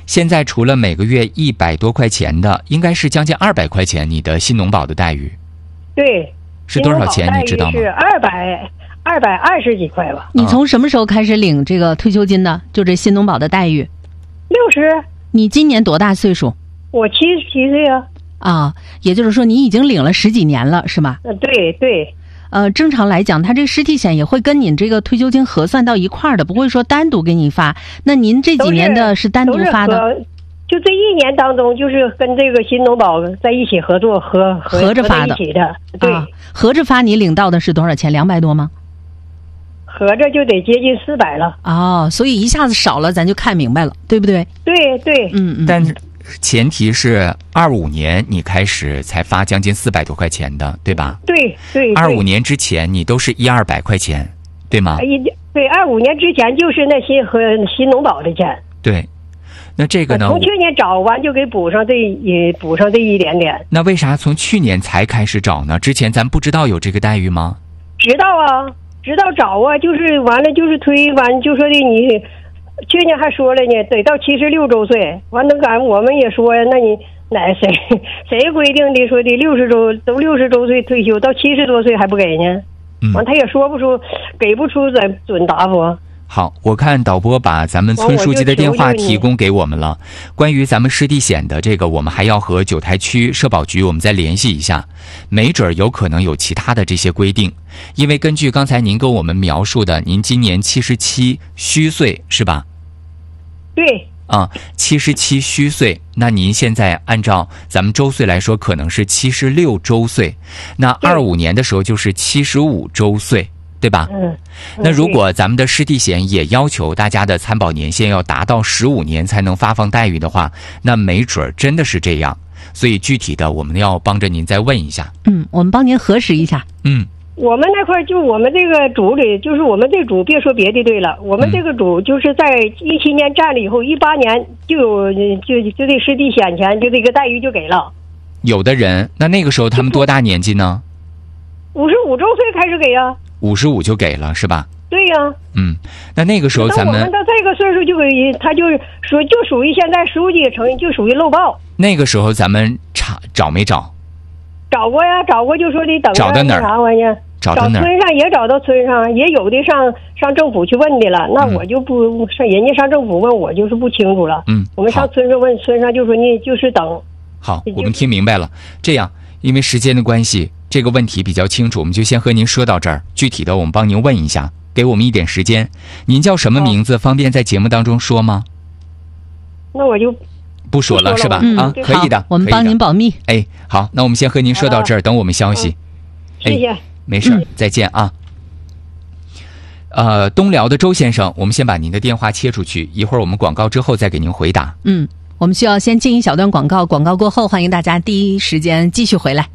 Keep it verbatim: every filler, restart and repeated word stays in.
现在除了每个月一百多块钱的，应该是将近二百块钱，你的新农保的待遇。 对。 是多少钱？你知道吗？ 是二百二百二十几块吧。 你从什么时候开始领这个退休金的？就这新农保的待遇？ 六十。 你今年多大岁数？ 我七十七岁啊。 啊，也就是说你已经领了十几年了，是吧？ 呃，对对。 呃，正常来讲，它这个失体险也会跟你这个退休金核算到一块儿的，不会说单独给你发。那您这几年的是单独发的？ 就这一年当中，就是跟这个新农保在一起合作，合合合着发的， 一起的，对、 啊，合着发。你领到的是多少钱？两百多吗？ 合着就得接近四百了。 哦，所以一下子少了，咱就看明白了，对不对？ 对对， 嗯嗯。 但是前提是二五年你开始才发将近四百多块钱的，对吧？ 对对。 二五年之前你都是一二百块钱，对吗？ 一对，二五年之前就是那些和新农保的钱。 对。那这个呢？ 从去年找完就给补上这也补上这一点点。 那为啥从去年才开始找呢？之前咱不知道有这个待遇吗？ 知道啊，知道找啊，就是完了就是推完就说的你，去年还说了呢，得到七十六周岁。完了赶我们也说呀，那你哪谁谁规定的说的六十周都六十周岁退休到七十多岁还不给呢？ 嗯， 完他也说不出，给不出准准答复。 好，我看导播把咱们村书记的电话提供给我们了。关于咱们失地险的这个，我们还要和九台区社保局我们再联系一下，没准有可能有其他的这些规定。因为根据刚才您跟我们描述的，您今年七十七虚岁是吧？ 对。 啊，七十七虚岁，那您现在按照咱们周岁来说，可能是七十六周岁，那二五年的时候就是七十五周岁。对吧？ 嗯， 那如果咱们的失地险也要求大家的参保年限要达到十五年才能发放待遇的话，那没准真的是这样。所以具体的我们要帮着您再问一下。 嗯，我们帮您核实一下。 嗯， 我们那块就我们这个组里，就是我们这组，别说别的队了，我们这个组就是在一七年占了以后，一八年就有就就这失地险钱就这个待遇就给了。 有的人，那那个时候他们多大年纪呢？ 五十五周岁开始给呀。 五十五就给了是吧？ 对呀、啊。 嗯，那那个时候咱们我们到这个岁数就给他就是属就属于现在书记成就属于漏报。 那个时候咱们查找没找？ 找过呀，找过就说得等着。 找到哪儿？ 啥玩意儿？ 找到哪儿？ 村上也找到村上，也有的上上政府去问的了。那我就不上、嗯、人家上政府问我就是不清楚了。 嗯， 我们上村上问，村上就说你就是等。 好，我们听明白了。这样，因为时间的关系。这个问题比较清楚，我们就先和您说到这儿。具体的，我们帮您问一下，给我们一点时间。您叫什么名字？方便在节目当中说吗？ 那我就不说了，是吧？ 嗯、 啊，可以的， 我们帮您保密。 哎，好，那我们先和您说到这儿，等我们消息。 嗯、谢谢。 哎，没事、嗯，再见啊。呃，东辽的周先生，我们先把您的电话切出去，一会儿我们广告之后再给您回答。 嗯，我们需要先进一小段广告，广告过后，欢迎大家第一时间继续回来。